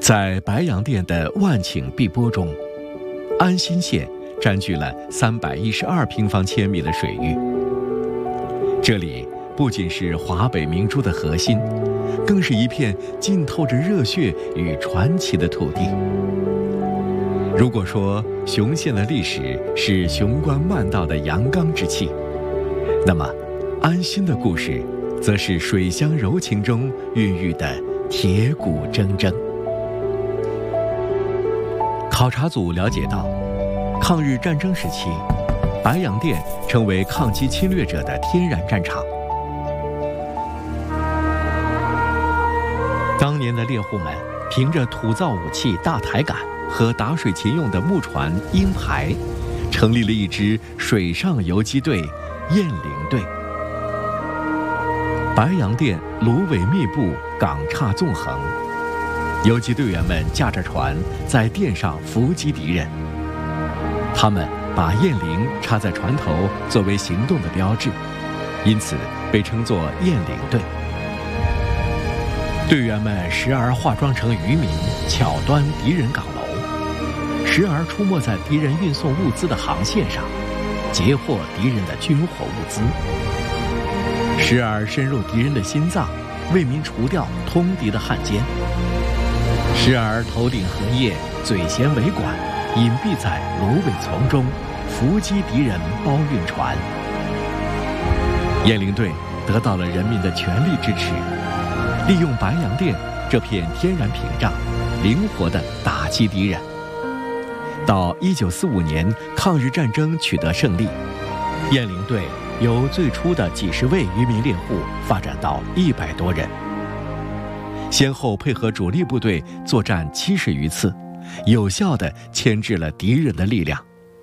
在白洋淀的万顷碧波中，安新县占据了312平方千米的水域。这里不仅是华北明珠的核心，更是一片浸透着热血与传奇的土地。如果说雄县的历史是雄关漫道的阳刚之气，那么安新的故事则是水乡柔情中孕育的铁骨铮铮。考察组了解到，抗日战争时期，白洋淀成为抗击侵略者的天然战场。当年的猎户们凭着土造武器大抬杆和打水勤用的木船鹰排，成立了一支水上游击队雁翎队。白洋淀芦苇密布，港岔纵横，游击队员们驾着船在淀上伏击敌人。他们把雁翎插在船头作为行动的标志，因此被称作雁翎队。队员们时而化妆成渔民，巧端敌人港楼，时而出没在敌人运送物资的航线上，截获敌人的军火物资，时而深入敌人的心脏，为民除掉通敌的汉奸，时而头顶荷叶，嘴衔尾管，隐蔽在芦苇丛中，伏击敌人包运船。雁翎队得到了人民的全力支持，利用白洋淀这片天然屏障，灵活地打击敌人。到1945年抗日战争取得胜利，雁翎队由最初的几十位渔民猎户发展到100多人，先后配合主力部队作战70余次，有效地牵制了敌人的力量。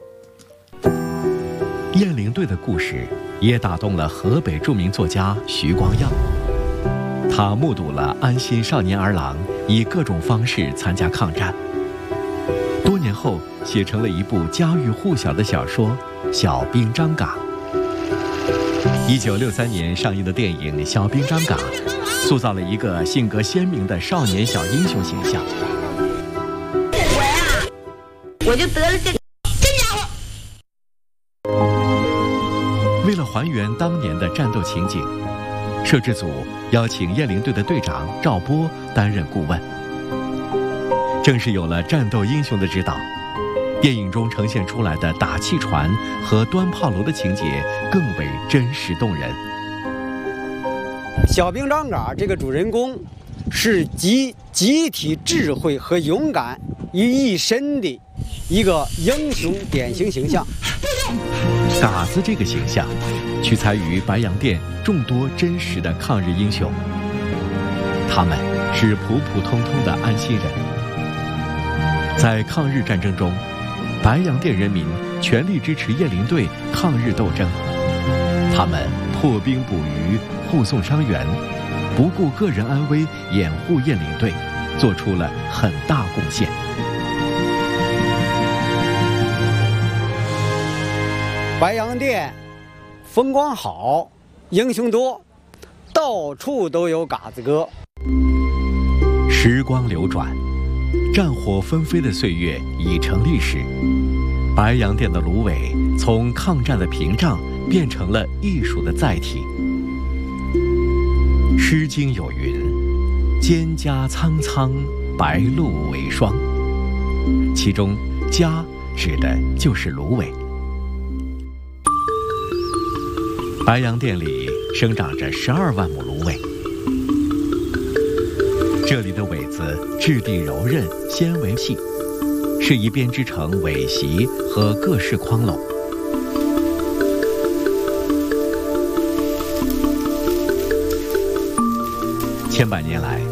雁翎队的故事也打动了河北著名作家徐光耀，他目睹了安新少年儿郎以各种方式参加抗战，多年后写成了一部家喻户晓的小说《小兵张嘎》。1963年上映的电影《小兵张嘎》塑造了一个性格鲜明的少年小英雄形象。 我就得了这个真家伙。 为了还原当年的战斗情景，摄制组邀请雁翎队的队长赵波担任顾问。正是有了战斗英雄的指导，电影中呈现出来的打气船和端炮楼的情节更为真实动人。 小兵张嘎这个主人公是集体智慧和勇敢于一身的一个英雄典型形象。 嘎子这个形象取材于白洋淀众多真实的抗日英雄，他们是普普通通的安新人。在抗日战争中，白洋淀人民全力支持雁翎队抗日斗争，他们破冰捕鱼，护送伤员，不顾个人安危，掩护雁翎队，做出了很大贡献。 白洋淀风光好，英雄多，到处都有嘎子哥。 时光流转，战火纷飞的岁月已成历史。白洋淀的芦苇从抗战的屏障变成了艺术的载体。《诗经》有云：“蒹葭苍苍，白露为霜。”其中“葭”指的就是芦苇。白洋淀里生长着12万亩芦苇，这里的苇子质地柔韧，纤维细，适宜编织成苇席和各式筐篓。千百年来，